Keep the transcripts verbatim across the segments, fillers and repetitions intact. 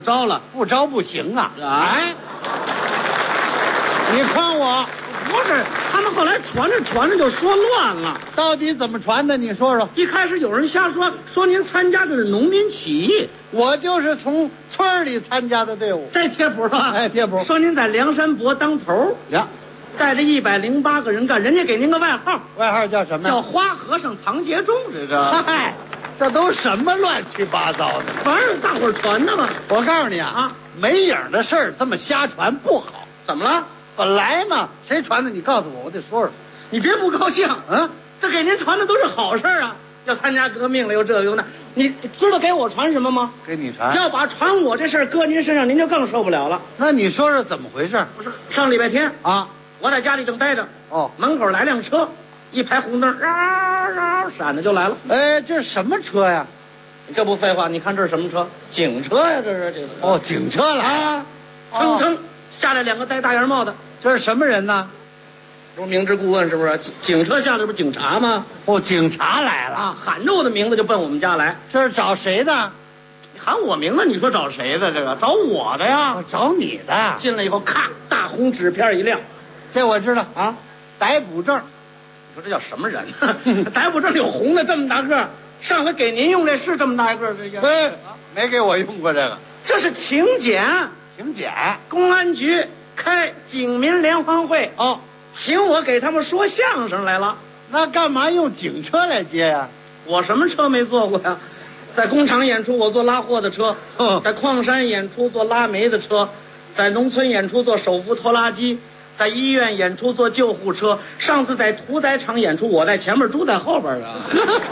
招了， 不招不行啊！ 哎， 你诓我？ 不是，他们后来传着传着就说乱了。 到底怎么传的？你说说。 一开始有人瞎说，说您参加的是农民起义， 我就是从村里参加的队伍。 这贴谱是吧？ 哎，贴谱。 说您在梁山伯当头呀， 带着一百零八个人干，人家给您个外号， 外号叫什么呀？ 叫花和尚唐杰忠，这是。 嗨，这都什么乱七八糟的？ 反正大伙儿传的嘛。 我告诉你啊， 啊， 没影的事儿这么瞎传不好。 怎么了？ 本来嘛，谁传的？你告诉我，我得说说。 你别不高兴， 嗯， 这给您传的都是好事啊。要参加革命了，又这个又那，你知道给我传什么吗？ 给你传。 要把传我这事儿搁您身上，您就更受不了了。 那你说说怎么回事？ 不是上礼拜天啊， 我在家里正待着， 哦， 门口来辆车，一排红灯，嗷嗷闪着就来了。 哎，这是什么车呀？ 这不废话，你看这是什么车？警车呀，这是这个。 哦，警车来啊，蹭蹭下来两个戴大檐帽的， 这是什么人呢？ 这不明知故问是不是？警车下来不是警察吗？ 哦，警察来了啊，喊着我的名字就奔我们家来。 这是找谁的？ 喊我名字，你说找谁的？这个找我的呀。 哦，找你的。 进来以后，咔，大红纸片一亮， 这我知道啊，逮捕证。 你说这叫什么人？逮捕证有红的这么大个，上回给您用这是这么大一个，这个。 哎，没给我用过这个。 这是请柬， 请柬， 公安局开警民联欢会哦， 请我给他们说相声来了。 那干嘛用警车来接呀？ 我什么车没坐过呀？在工厂演出我坐拉货的车， 嗯， 在矿山演出坐拉煤的车，在农村演出坐手扶拖拉机，在医院演出坐救护车。上次在屠宰场演出，我在前面，猪在后边啊。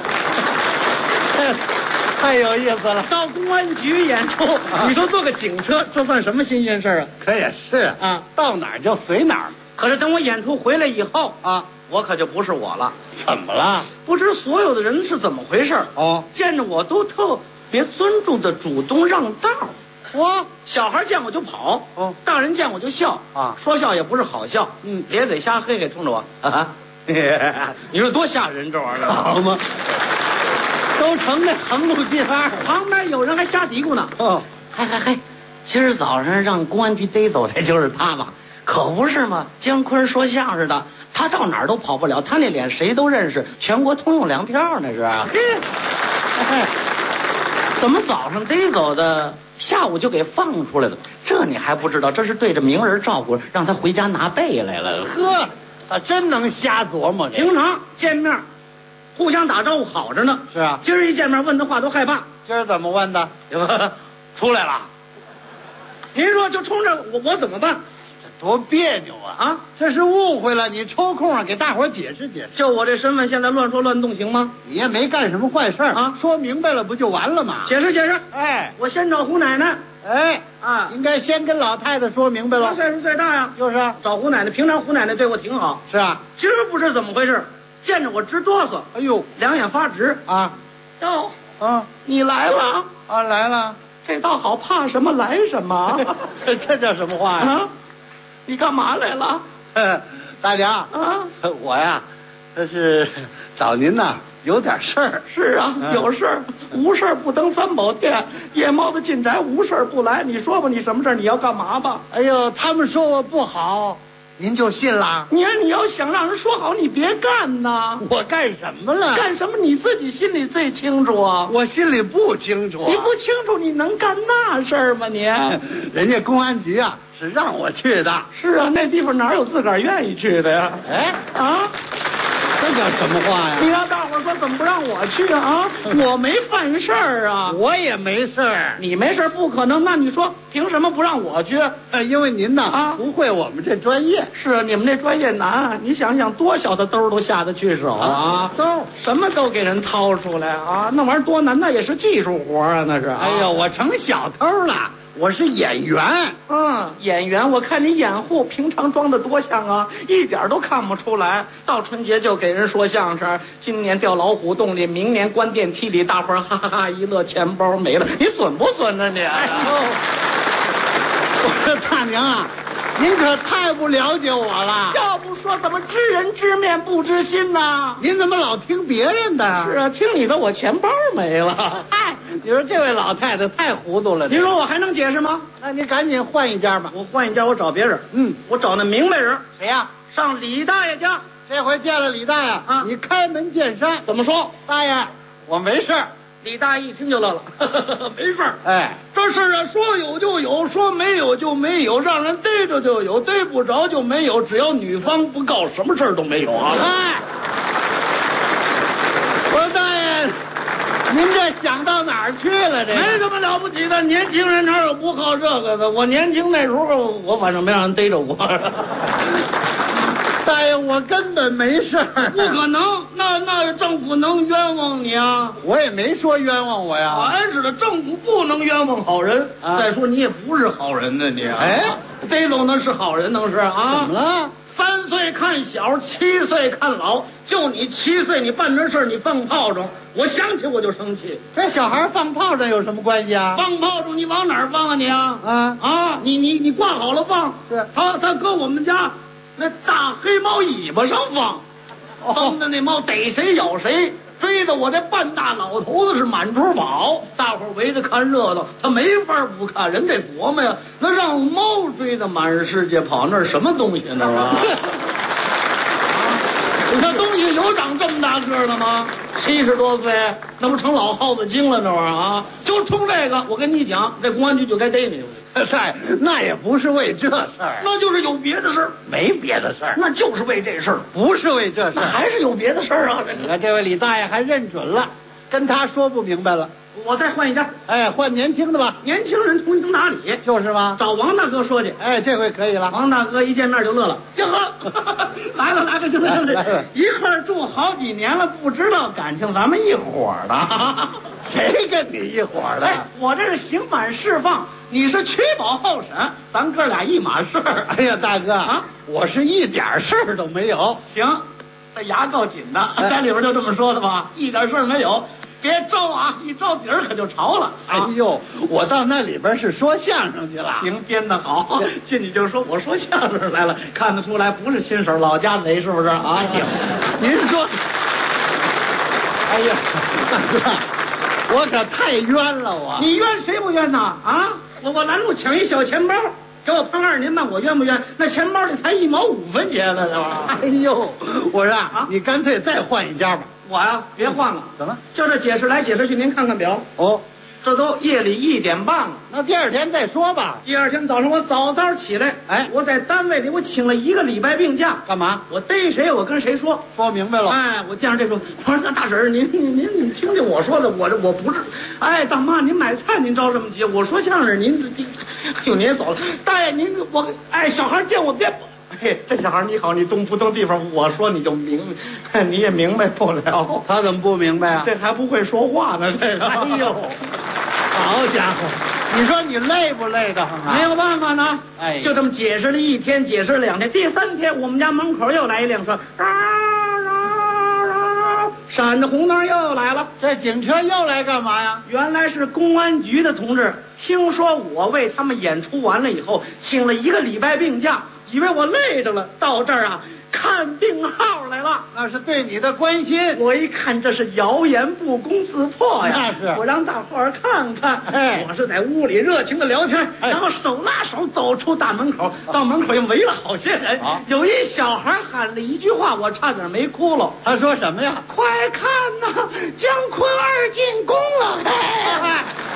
太有意思了。 到公安局演出，啊，你说坐个警车，这算什么新鲜事啊？ 可也是啊， 到哪儿就随哪儿。 可是等我演出回来以后啊， 我可就不是我了。 怎么了？ 不知所有的人是怎么回事哦， 见着我都特别尊重的主动让道。 我小孩见我就跑， 哦， 大人见我就笑啊， 说笑也不是好笑， 嗯， 咧嘴瞎嘿嘿冲着我啊，你说多吓人这玩意儿， 好吗？都成那横路街坊， 旁边有人还瞎嘀咕呢。 哦， 嗨嗨嗨，今儿早上让公安局逮走的就是他嘛，可不是嘛？姜昆说相声的，他到哪儿都跑不了，他那脸谁都认识，全国通用粮票那是。哎，怎么早上逮走的，下午就给放出来了？这你还不知道？这是对着名人照顾，让他回家拿被来了。 呵，他真能瞎琢磨。 平常见面互相打招呼好着呢， 是啊， 今儿一见面问的话都害怕。 今儿怎么问的？ 出来了。您说就冲着我，我怎么办？ 多别扭啊！啊，这是误会了，你抽空啊给大伙儿解释解释。 就我这身份，现在乱说乱动行吗？ 你也没干什么坏事啊，说明白了不就完了吗？ 解释解释。 哎， 我先找胡奶奶。 哎啊， 应该先跟老太太说明白了。 她岁数最大呀， 就是啊， 找胡奶奶。平常胡奶奶对我挺好。 是啊， 今儿不知怎么回事，见着我直哆嗦， 哎呦， 两眼发直啊。 哟， 啊， 你来了啊，来了。 这倒好，怕什么来什么。 这叫什么话呀？ 啊，你干嘛来了？ 大娘啊， 我呀，这是找您呐，有点事儿。 是啊，有事儿，无事儿不登三宝殿，夜猫子进宅，无事儿不来。你说吧，你什么事儿？你要干嘛吧？ 哎呦，他们说我不好，您就信了？ 你看，你要想让人说好，你别干呐。 我干什么了？ 干什么？你自己心里最清楚啊。 我心里不清楚、啊。 你不清楚，你能干那事儿吗？你？ 人家公安局啊是让我去的。 是啊，那地方哪有自个儿愿意去的呀？ 哎啊， 这叫什么话呀？ 你让大伙儿说怎么不让我去啊？啊，我没犯事儿啊。 我也没事儿。 你没事儿不可能，那你说凭什么不让我去？ 呃，因为您呢啊不会我们这专业。 是啊，你们这专业难啊！你想想，多小的兜都下得去手啊， 兜什么都给人掏出来啊，那玩意儿多难，那也是技术活啊，那是。 哎呦，我成小偷了，我是演员。 嗯，演员，我看你掩护，平常装的多像啊，一点都看不出来。到春节就给人说相声，今年掉老虎洞里，明年关电梯里，大伙儿哈哈哈一乐，钱包没了，你损不损呢你？哎呦， 我说大娘啊，您可太不了解我了。 要不说怎么知人知面不知心呢？ 您怎么老听别人的？ 是啊，听你的我钱包没了。 哎，你说这位老太太太糊涂了。 您说我还能解释吗？ 那您赶紧换一家吧。 我换一家，我找别人。 嗯， 我找那明白人。 谁呀？ 上李大爷家。 这回见了李大爷啊，你开门见山。 怎么说？ 大爷，我没事儿。 李大爷一听就乐了，没事儿。 哎， 这事啊，说有就有，说没有就没有，让人逮着就有，逮不着就没有，只要女方不告，什么事儿都没有啊。 哎，我说大爷，您这想到哪儿去了？这没什么了不起的，年轻人哪有不好这个的？我年轻那时候，我反正没让人逮着过。 大爷，我根本没事儿。 不可能，那那政府能冤枉你啊？ 我也没说冤枉我呀。 俺是的，政府不能冤枉好人。 啊、 再说你也不是好人呢，你、啊。 哎， 逮走那是好人能是啊？ 怎么了？ 三岁看小，七岁看老。就你七岁，你办这事儿，你放炮仗，我想起我就生气。 这小孩放炮仗有什么关系啊？ 放炮仗，你往哪儿放啊你啊？ 啊啊，你你你挂好了放。 是。 他他搁我们家。那大黑猫尾巴上放，放的那猫逮谁咬谁，追的我这半大老头子是满处跑，大伙儿围着看热闹，他没法不看，人得琢磨呀，那让猫追的满世界跑，那是什么东西那是吧？你看东西有长这么大个的吗？七十多岁，那不成老耗子精了那玩意儿啊！就冲这个，我跟你讲，这公安局就该逮你。 嗨，那也不是为这事儿， 那就是有别的事儿， 没别的事儿， 那就是为这事儿， 不是为这事儿， 还是有别的事儿啊！ 你看这位李大爷还认准了，跟他说不明白了。 我再换一家， 哎，换年轻的吧。 年轻人从从哪里？ 就是吗？ 找王大哥说去。 哎，这回可以了。 王大哥一见面就乐了，哟呵，来了来了，行了行了，一块儿住好几年了，不知道感情咱们一伙儿的。 谁跟你一伙儿的？ 哎，我这是刑满释放，你是取保候审，咱哥俩一码事儿。 哎呀，大哥啊， 我是一点事儿都没有。 行，这牙够紧的，在里边就这么说的吧，一点事儿没有。别招啊！一招底儿可就潮了。 哎呦，我到那里边是说相声去了。 行，编得好，进去就说我说相声来了，看得出来不是新手，老家贼是不是啊？ 哎呀，您说，哎呀，大哥，我可太冤了我。 你冤谁不冤呐？啊，我我拦路抢一小钱包，给我碰二年半，我冤不冤？那钱包里才一毛五分钱呢，这玩意儿。 哎呦，我说啊，你干脆再换一家吧。 我呀，别换了。 怎么？ 就这解释来解释去，您看看表。 哦， 这都夜里一点半了。 那第二天再说吧。 第二天早上我早早起来，哎，我在单位里我请了一个礼拜病假。 干嘛？ 我逮谁我跟谁说。 说明白了。 哎，我见着这说，我说大婶儿，您您您您听听我说的，我这我不是。哎，大妈，您买菜您着这么急，我说相声您这，哎呦您也走了。大爷您我哎，小孩见我别。嘿，这小孩你好，你懂不懂地方？我说你就明，你也明白不了。 他怎么不明白啊？ 这还不会说话呢，这个。 哎呦，好家伙！你说你累不累的慌啊？ 没有办法呢， 哎， 就这么解释了一天，解释了两天，第三天我们家门口又来一辆车，啊啊啊，闪着红灯又来了。 这警车又来干嘛呀？ 原来是公安局的同志，听说我为他们演出完了以后，请了一个礼拜病假。以为我累着了，到这儿啊看病号来了。 那是对你的关心。 我一看这是谣言不攻自破呀， 那是。 我让大伙儿看看， 哎， 我是在屋里热情的聊天， 哎、 然后手拉手走出大门口，到门口又围了好些人。 啊、 有一小孩喊了一句话，我差点没哭了。 他说什么呀？ 快看呐，姜昆二进宫了！嘿。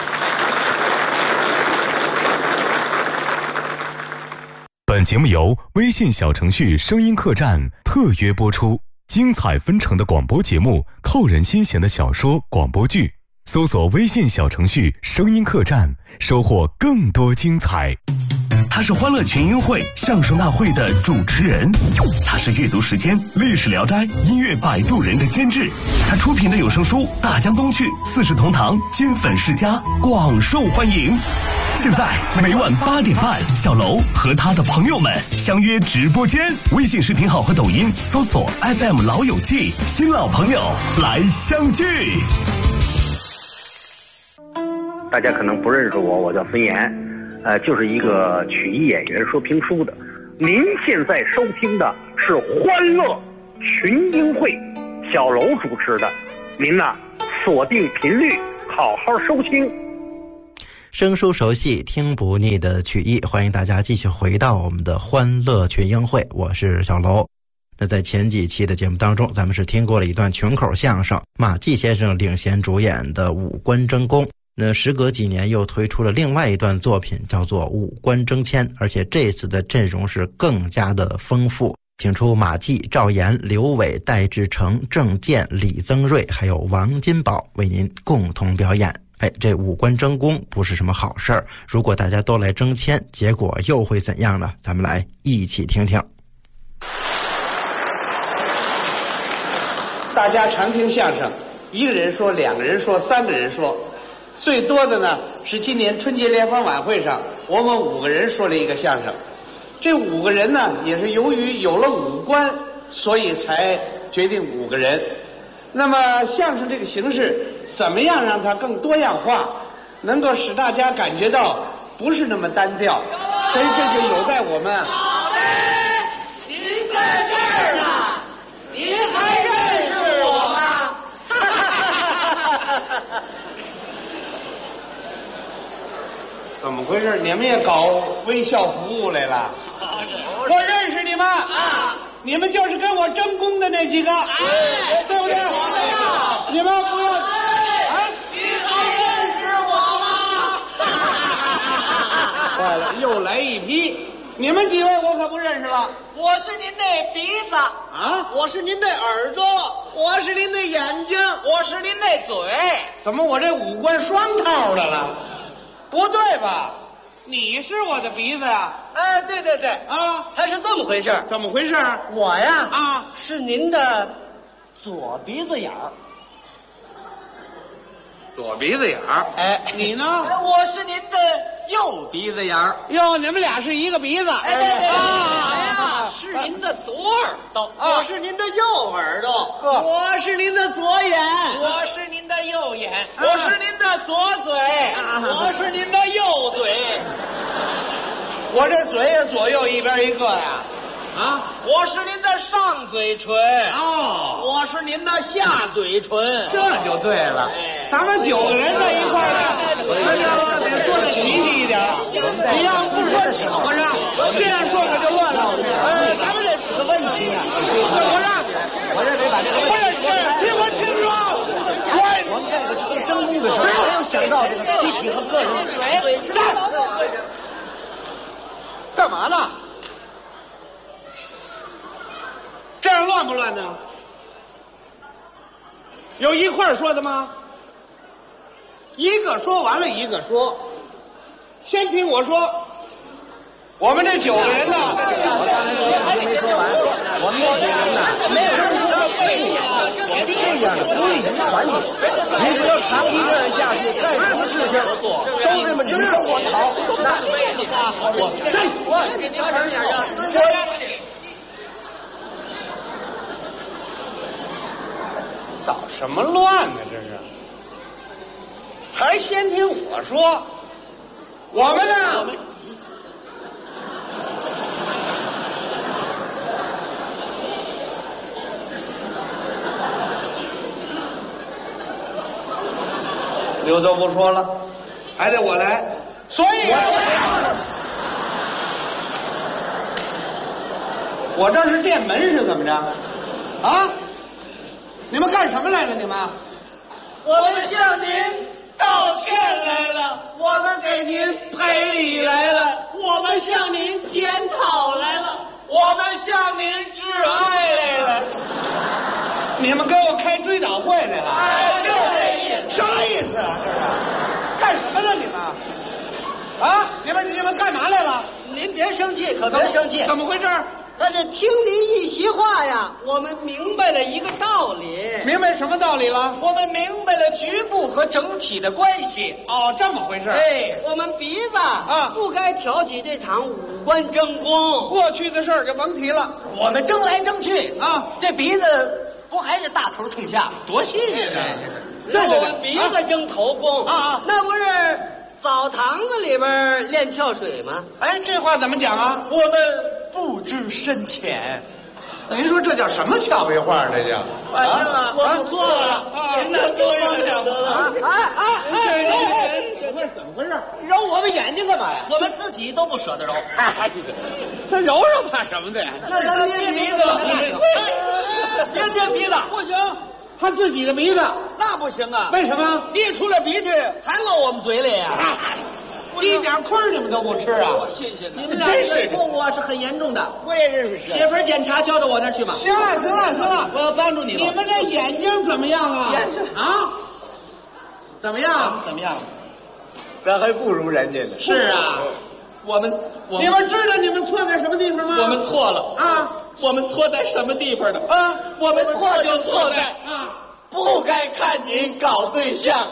本节目由微信小程序声音客栈特约播出，精彩纷呈的广播节目，扣人心弦的小说广播剧，搜索微信小程序声音客栈，收获更多精彩。 他是欢乐群英会相声大会的主持人，他是阅读时间历史聊斋音乐摆渡人的监制，他出品的有声书《大江东去》四世同堂金粉世家广受欢迎。现在每晚八点半，小楼和他的朋友们相约直播间，微信视频号和抖音搜索 F M 老友记，新老朋友来相聚。 大家可能不认识我，我叫孙岩。 呃，就是一个曲艺演员说评书的。您现在收听的是《欢乐群英会》，小楼主持的。您呐，锁定频率，好好收听。 生疏熟悉，听不腻的曲艺，欢迎大家继续回到我们的欢乐群英会，我是小楼。那在前几期的节目当中，咱们是听过了一段群口相声，马季先生领衔主演的《五官争功》。那时隔几年又推出了另外一段作品，叫做《五官争谦》，而且这次的阵容是更加的丰富，请出马季、赵岩、刘伟、戴志成、郑健、李增瑞还有王金宝为您共同表演。哎，这五官争功不是什么好事儿，如果大家都来争谦，结果又会怎样呢？咱们来一起听听。 大家常听相声，一个人说，两个人说，三个人说，最多的呢是今年春节联欢晚会上，我们五个人说了一个相声。这五个人呢，也是由于有了五官，所以才决定五个人。那么相声这个形式，怎么样让它更多样化，能够使大家感觉到不是那么单调？所以这就有待我们。 好嘞，您在这儿呢，您还认识我吗？ 怎么回事？你们也搞微笑服务来了？我认识你们啊！你们就是跟我争功的那几个，哎，对不对？你们不要啊！ 你还认识我吗？ 坏了，又来一批！你们几位我可不认识了。 我是您的鼻子啊， 我是您的耳朵，我是您的眼睛，我是您的嘴。 怎么我这五官双套的了？不对吧？你是我的鼻子呀？ 哎，对对对， 啊， 他是这么回事。 怎么回事？ 我呀， 啊， 是您的左鼻子眼儿。 左鼻子眼儿。 哎， 你呢？ 我是您的右鼻子眼儿。 哟，你们俩是一个鼻子。 哎，对对对， 啊， 哎呀，是您的左耳朵，我是您的右耳朵，我是您的左眼，我是您的右眼，我是您的左嘴，我是您的右嘴。 我这嘴也左右一边一个呀。啊， 我是您的上嘴唇， 哦， 我是您的下嘴唇， 这就对了。咱们九个人在一块儿呢，那就得说的齐齐一点。你要不说齐和尚，这样说可就乱了。哎，咱们得是个问题啊。和尚，我这得把这个不是，听我清楚。我们这个争功的时候，没有想到这个集体和个人。嘴干嘛呢？这样乱不乱呢？有一块儿说的吗？一个说完了，一个说。先听我说，我们这九个人呢， 还没说完。 我们这九个人呢，没有这么多背景，这样不利于团体。你只要长期这样下去，干什么事情都这么你让我逃，那我站住！我给您省点啊！捣什么乱呢？这是，还先听我说，我们呢？刘都不说了，还得我来，所以我这是电门是怎么着？啊？你们干什么来了？你们？ 我们向您道歉来了，我们给您赔礼来了，我们向您检讨来了，我们向您致哀来了。 你们给我开追悼会来了？ 哎，就这意思。 什么意思啊？这是干什么呢？你们？啊？你们你们干嘛来了？ 您别生气，可别生气。 怎么回事？ 但是听您一席话呀，我们明白了一个道理。 明白什么道理了？ 我们明白了局部和整体的关系。 哦，这么回事。 哎，我们鼻子啊，不该挑起这场五官争功。 过去的事儿就甭提了。 我们争来争去啊， 这鼻子不还是大头冲下吗？ 多新鲜啊！ 那我们鼻子争头功啊啊， 那不是澡堂子里边练跳水吗？ 哎，这话怎么讲啊？ 我们不知深浅。 您说这叫什么俏皮话？这叫放心了，我们错了，您那多让了得了。哎哎哎！ 怎么怎么回事？ 揉我们眼睛干嘛呀？我们自己都不舍得揉。 他揉揉怕什么的呀？ 那咱捏鼻子，捏捏鼻子不行， 他自己的鼻子那不行啊。 为什么？ 滴出来鼻涕还落我们嘴里呀？ 一点亏你们都不吃啊！ 谢谢你们真是错误啊，是很严重的。 我也认识。 写份检查交到我那儿去吧。 行了行了行了， 我要帮助你了。 你们这眼睛怎么样啊？ 眼睛啊？怎么样？ 怎么样？ 咱还不如人家呢。 是啊，我们我你们知道你们错在什么地方吗？ 我们错了啊！ 我们错在什么地方呢？啊，我们错就错在啊， 不该看您搞对象。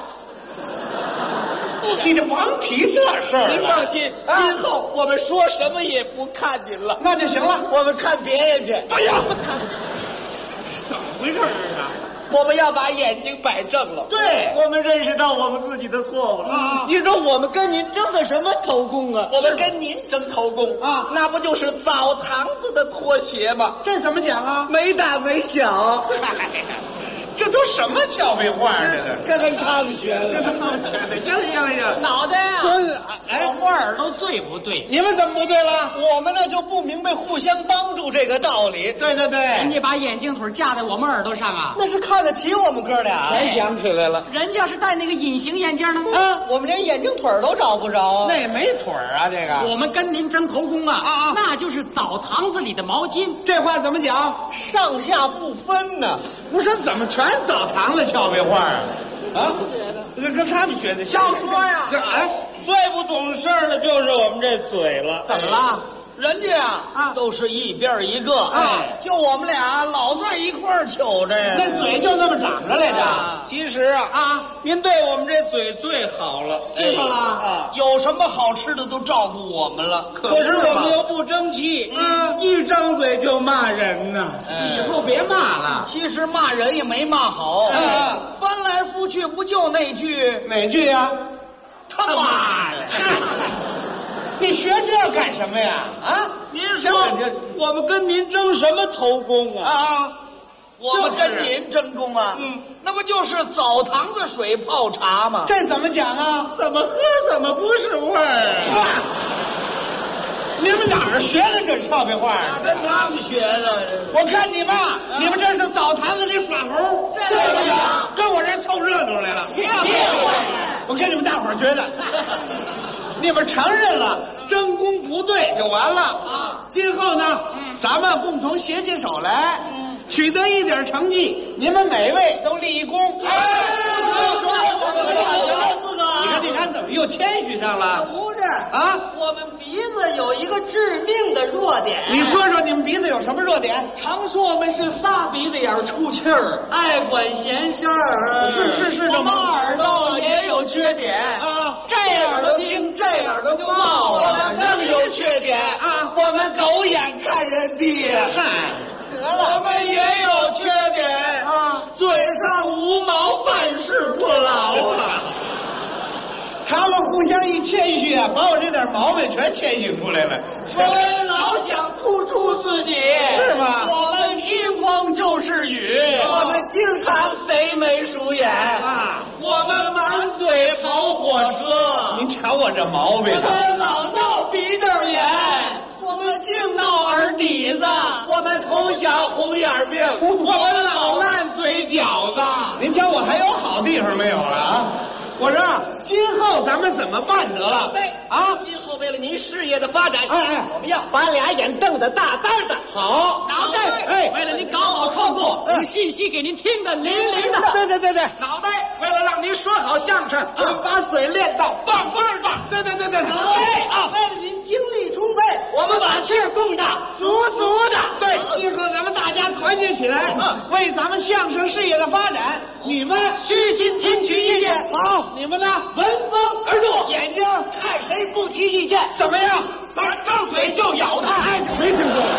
你就甭提这事儿了。 您放心，今后我们说什么也不看您了， 那就行了。 我们看别人去。 哎呀，怎么回事啊？ 我们要把眼睛摆正了。 对， 我们认识到我们自己的错误了。 啊你说我们跟您争的什么头功啊？我们跟您争头功啊那不就是澡堂子的拖鞋吗？ 这怎么讲啊？ 没大没小。 这都什么俏皮话这个？ 跟跟他们学的， 跟他们学的，行行行， 脑袋啊！ 真哎， 我耳朵最不对。 你们怎么不对了？ 我们呢就不明白互相帮助这个道理。 对对对， 人家把眼镜腿架在我们耳朵上啊！ 那是看得起我们哥俩。 才想起来了， 人家是戴那个隐形眼镜呢。 啊，我们连眼睛腿儿都找不着。 那也没腿儿啊，这个。 我们跟您争头功啊！ 啊啊那就是澡堂子里的毛巾。 这话怎么讲？ 上下不分呢。 不是怎么全澡堂子俏皮话啊？啊，这跟他们学的。 要说呀， 这哎， 最不懂事儿的就是我们这嘴了。 怎么了？ 人家呀， 啊都是一边一个， 哎就我们俩老在一块儿瞅着呀。 那嘴就那么长着来着。 其实啊啊， 您对我们这嘴最好了， 知道了啊，有什么好吃的都照顾我们了。 可可是不是嘛我们又不争气， 嗯一张嘴就骂人呐。 以后别骂了。 其实骂人也没骂好， 哎翻来覆去不就那句哪句呀？ 他妈的！ 你学这干什么呀？啊， 您说我们跟您争什么头功啊？ 啊， 我们跟您争功啊？ 嗯， 那不就是澡堂子水泡茶吗？ 这怎么讲啊？ 怎么喝怎么不是味儿啊？ 你们哪儿学的这俏皮话啊？ 跟他们学的。 我看你们，你们这是澡堂子里耍猴， 这怎么讲？ 跟我这凑热闹来了。我跟你们大伙儿觉得，你们承认了争功不对就完了啊！今后呢，咱们共同携起手来，取得一点成绩，你们每位都立一功。你看，你看，怎么又谦虚上了？ 不是啊， 我们鼻子有一个致命的弱点。 你说说，你们鼻子有什么弱点？ 常说我们是仨鼻子眼儿出气儿，爱管闲事儿。 是是是这我们么耳朵也有缺点啊， 这耳朵听，这耳朵就冒了，更有缺点啊我们狗眼看人低。 嗨， 我们也有缺点啊， 嘴上无毛，办事不牢啊。 他们互相一谦虚啊，把我这点毛病全谦虚出来了。 我们老想突出自己， 是吗我们一风就是雨，我们经常贼眉鼠眼啊， 我们满嘴跑火车， 您瞧我这毛病我啊！ 们老闹鼻窦炎，我们净闹耳底子，我们从小红眼病，我们老烂嘴角子。 您瞧我还有好地方没有了啊？我说，今后咱们怎么办得了？ 对啊， 今后为了您事业的发展， 哎哎我们要把俩眼瞪得大大的。 好， 脑袋， 哎为了您搞好创作， 嗯信息给您听得灵灵的。 对对对对， 脑袋为了让您说好相声，我们把嘴练到棒棒的。 对对对对， 脑袋啊，为了您精力充沛，我们把气儿供的足足的。 对，今后咱们大家团结起来，为咱们相声事业的发展，你们虚心听取意见， 好，你们呢？ 闻风而动，眼睛看谁不提意见， 怎么样？ 咱张嘴就咬他。哎， 没听过。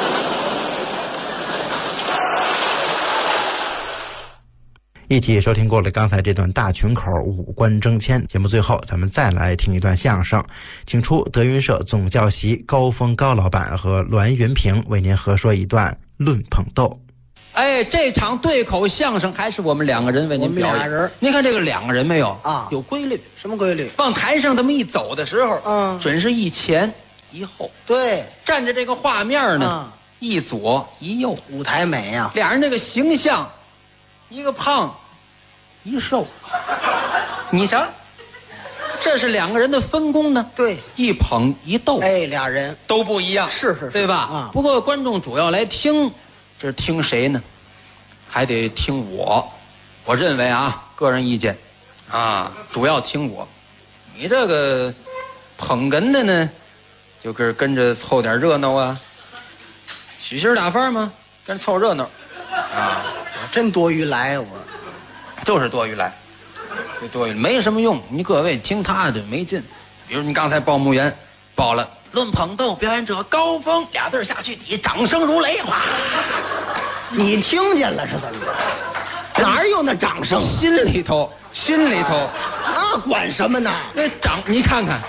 一起收听过了刚才这段大群口五官争谦。节目最后咱们再来听一段相声，请出德云社总教习高峰高老板和栾云平为您合说一段论捧逗。 哎，这场对口相声还是我们两个人为您表演。 我们俩人， 您看这个两个人没有啊？ 有规律。 什么规律？ 往台上这么一走的时候，嗯，准是一前一后。 对， 站着这个画面呢， 啊、 一左一右， 舞台美啊。 俩人这个形象，一个胖，一瘦。你瞧，这是两个人的分工呢。 对， 一捧一逗。 哎，俩人都不一样。 是是是， 对吧？ 啊， 不过观众主要来听。这是听谁呢？还得听我。我认为啊，个人意见，啊，主要听我。你这个捧哏的呢，就跟跟着凑点热闹啊，取心打发嘛，跟着凑热闹。啊， 我真多余来，我就是多余来，这多余没什么用。你各位听他的没劲。比如你刚才报幕员报了。论捧逗表演者高峰俩字下去，底掌声如雷，哗！ 你听见了是怎么着？哪有那掌声？ 心里头，心里头， 那管什么呢？ 那掌，你看看，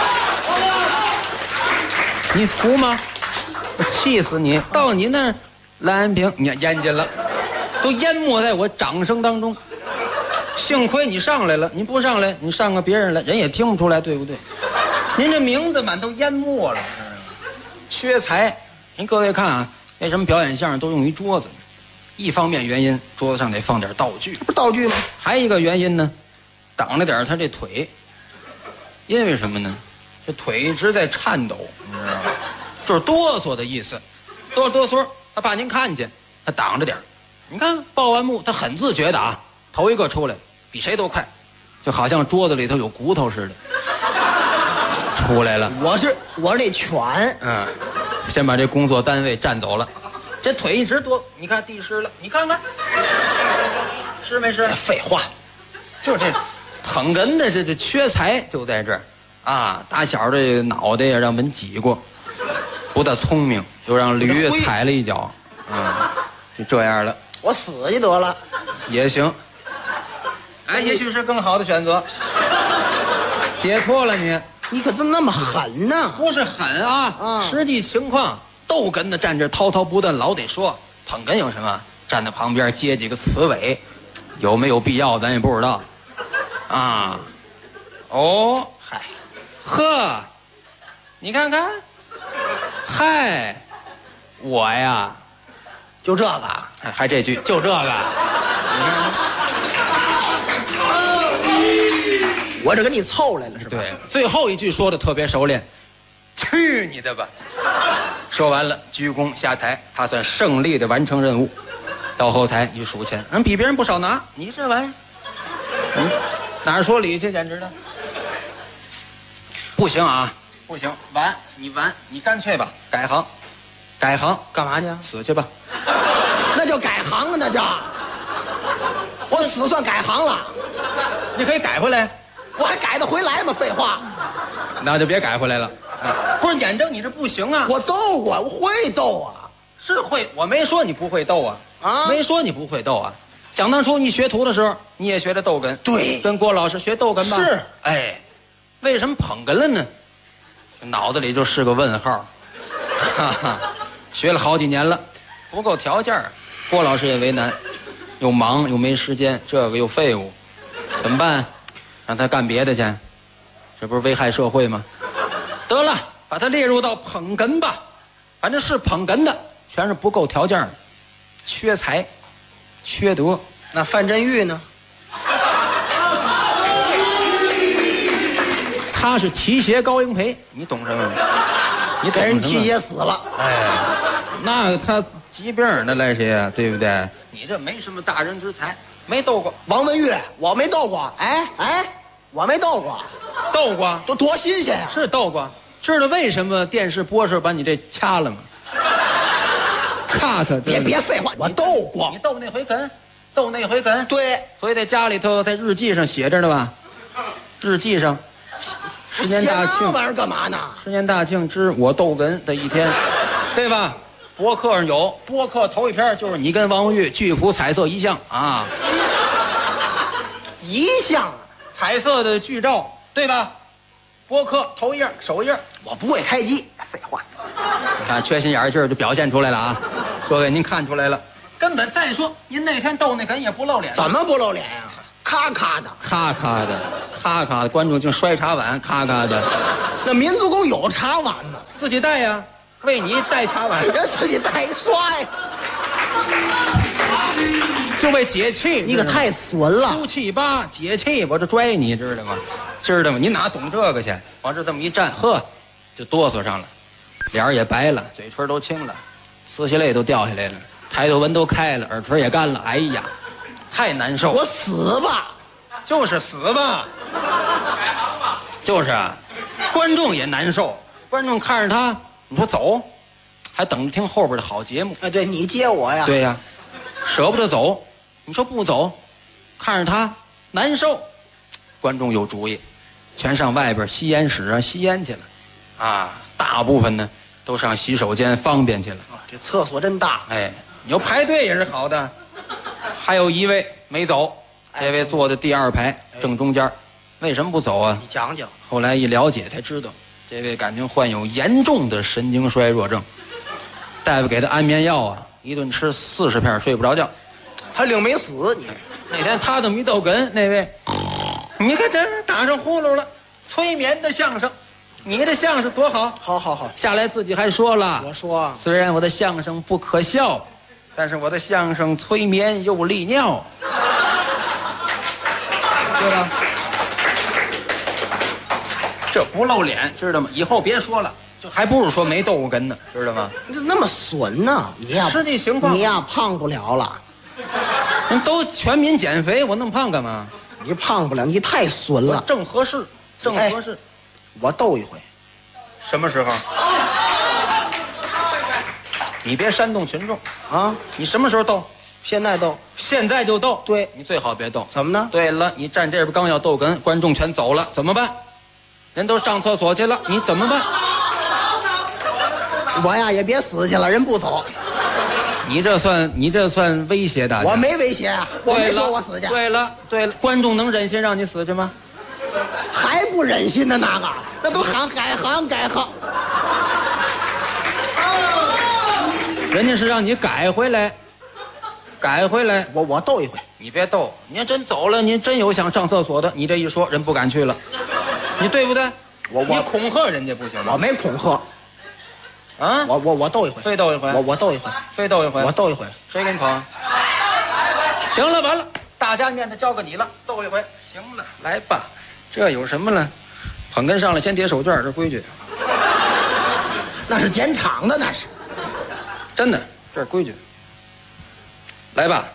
你服吗？我气死你！到你那儿，蓝安平，你淹进了，都淹没在我掌声当中。幸亏你上来了，你不上来，你上个别人来，人也听不出来，对不对？您这名字满都淹没了，缺才。您各位看啊，为什么表演相声都用一桌子？一方面原因，桌子上得放点道具， 不是道具吗？ 还一个原因呢，挡着点他这腿。因为什么呢？这腿一直在颤抖，你知道吗？就是哆嗦的意思，哆哆嗦。他怕您看见，他挡着点。你看报完幕，他很自觉的啊，头一个出来，比谁都快，就好像桌子里头有骨头似的。出来了， 我是我是那拳， 嗯，先把这工作单位占走了，这腿一直多，你看地湿了，你看看，湿没湿？废话，就这捧哏的这这缺才就在这儿啊！打小这脑袋也让门挤过，不大聪明，又让驴踩了一脚，啊、嗯，就这样了。 我死去得了， 也行，哎，也许是更好的选择，解脱了你。 你可怎么那么狠呢？ 不是狠啊，啊实际情况，逗哏的站这滔滔不断，老得说。捧哏有什么？站在旁边接几个词尾，有没有必要咱也不知道。啊，哦，嗨，呵，你看看，嗨，我呀， 就这个， 还还这句，就这个。 我这跟你凑来了是吧？ 对，最后一句说的特别熟练，去你的吧！说完了，鞠躬下台，他算胜利的完成任务。到后台一数钱，嗯，比别人不少拿。你这玩意儿，嗯，哪儿说理去，简直的！不行啊，不行，完，你完，你干脆吧，改行，改行， 干嘛去？ 死去吧！ 那叫改行啊，那叫。我死算改行了， 你可以改回来。 我还改得回来吗？废话， 那就别改回来了。不是，眼睁你这不行啊！ 我逗过，我会逗啊， 是会，我没说你不会逗啊， 啊， 没说你不会逗啊。想当初你学徒的时候，你也学着逗哏， 对， 跟郭老师学逗哏吧。 是， 哎，为什么捧哏了呢？脑子里就是个问号。哈哈，学了好几年了，不够条件，郭老师也为难，又忙又没时间，这个又废物，怎么办？让他干别的去，这不是危害社会吗？得了，把他列入到捧哏吧，反正是捧哏的，全是不够条件的，缺才，缺德。 那范振钰呢？ 他是提携高英培，你懂什么？你给人提携死了。 哎，那他疾病呢来谁呀？对不对？你这没什么大人之才，没斗过。 王文玉，我没斗过。哎哎，我没斗过。 斗过， 多多新鲜呀！ 是斗过。知道为什么电视播时把你这掐了吗？cut， 别别废话，我斗过。 你斗那回哏，斗那回哏。 对， 所以在家里头，在日记上写着呢吧？日记上，十年大庆。 那玩意儿干嘛呢？ 十年大庆之我斗哏的一天，对吧？博客上有，博客头一篇就是你跟王玉巨幅彩色一像啊。 一项彩色的剧照，对吧？播客头一页、首页， 我不会开机，废话。 你看缺心眼儿劲儿就表现出来了啊！各位，您看出来了，根本再说，您那天逗那哏也不露脸， 怎么不露脸呀、啊？咔咔的， 咔咔的，咔咔的，观众就摔茶碗，咔咔的。 那民族宫有茶碗吗？ 自己带呀，为你带茶碗， 人自己带刷呀。 就为解气， 你可太损了！ 出气吧，解气，我这拽你知道吗？知道吗？你哪懂这个去？往这这么一站，呵，就哆嗦上了，脸儿也白了，嘴唇都青了，呲下泪都掉下来了，抬头纹都开了，耳垂也干了。哎呀，太难受！ 我死吧！ 就是死吧！就是啊，观众也难受，观众看着他，你说走，还等着听后边的好节目。 哎，对你接我呀？ 对呀，舍不得走。你说不走，看着他难受，观众有主意，全上外边吸烟室啊吸烟去了，啊，大部分呢都上洗手间方便去了。 啊，这厕所真大。 哎，你要排队也是好的。还有一位没走，这位坐的第二排正中间，为什么不走啊？ 你讲讲。 后来一了解才知道，这位感情患有严重的神经衰弱症，大夫给他安眠药啊，一顿吃四十片睡不着觉。 他另没死你。 那天他这么一逗哏，那位，你看这打上呼噜了，催眠的相声，你的相声多好， 好好好。 下来自己还说了， 我说虽然我的相声不可笑，但是我的相声催眠又利尿，对吧？这不露脸，知道吗？以后别说了，就还不如说没逗过哏呢，知道吗？ 你怎么那么损呢？你呀， 实际情况你呀胖不了了。 人都全民减肥，我那么胖干嘛？ 你胖不了，你太损了。 正合适，正合适。 哎、我斗一回。 什么时候？你别煽动群众啊！ 你什么时候斗？ 现在斗。 现在就斗。 对， 你最好别斗。 怎么呢？ 对了，你站这边刚要斗哏，观众全走了，怎么办？人都上厕所去了，你怎么办？ 我呀也别死去了，人不走。 你这算你这算威胁大家？ 我没威胁啊，我没说我死去。 对了对了，观众能忍心让你死去吗？ 还不忍心呢，那个那都喊改行改行。 人家是让你改回来，改回来。 我我斗一回。 你别斗，你要真走了，你真有想上厕所的，你这一说，人不敢去了，你对不对？ 我我你恐吓人家不行吗？ 我没恐吓。 啊！ 我我我斗一回， 非斗一回。 我我斗一回， 非斗一回。 我斗一回。 谁给你捧？行了，完了，大家面子交给你了，斗一回。行了，来吧，这有什么了？捧哏上来先叠手绢，这规矩。 那是检场的，那是。 真的，这是规矩。来吧。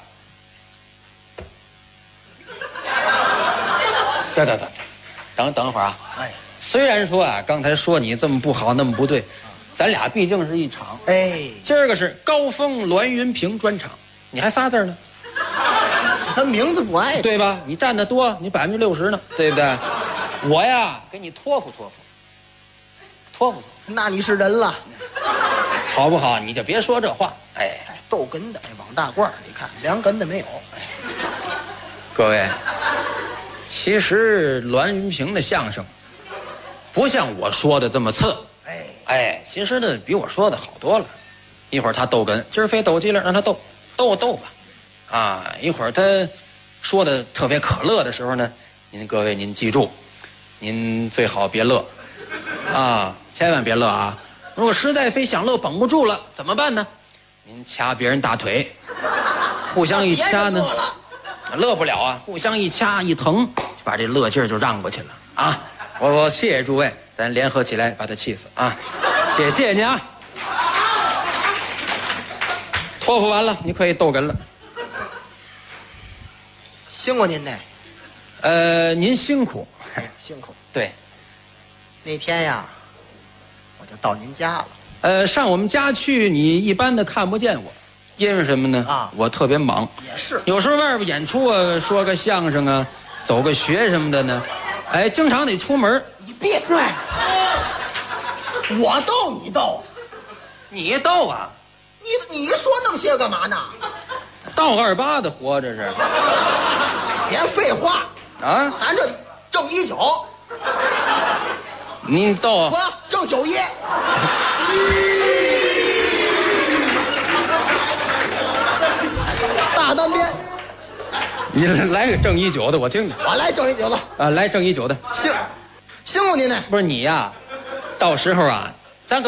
等等等，等等会儿啊！哎。虽然说啊，刚才说你这么不好，那么不对，咱俩毕竟是一场。 哎， 今儿个是高峰栾云平专场，你还仨字呢？ 他名字不挨着， 对吧？你占的多，你百分之六十呢，对不对？我呀，给你托付托付，托付托付。 那你是人了， 好不好？你就别说这话。哎， 逗哏的，王大褂，你看量哏的没有。哎， 各位，其实栾云平的相声。不像我说的这么次， 哎哎，其实呢比我说的好多了。一会儿他逗哏，今儿非逗机灵，让他逗，逗逗吧，啊，一会儿他说的特别可乐的时候呢，您各位您记住，您最好别乐，啊，千万别乐啊！如果实在非想乐绷不住了，怎么办呢？您掐别人大腿，互相一掐呢，乐不了啊，互相一掐一疼，就把这乐劲儿就让过去了啊。我我谢谢诸位，咱联合起来把他气死啊！谢谢您啊！托付完了，你可以逗哏了。 辛苦您呢。 呃，您辛苦， 辛苦。 对。 那天呀，我就到您家了。 呃，上我们家去，你一般的看不见我，因为什么呢？ 啊， 我特别忙。 也是。 有时候外边演出啊，说个相声啊，走个学什么的呢。哎，经常得出门。 你闭嘴！我逗你逗， 你逗啊？ 你你说那么些干嘛呢？ 道二八的活着是。 别废话， 啊， 咱这正一九， 你逗不正九一。大单边， 你来个正一九的，我听听。 我来正一九的啊，来正一九的。 辛辛苦您呢。 不是你呀，到时候啊，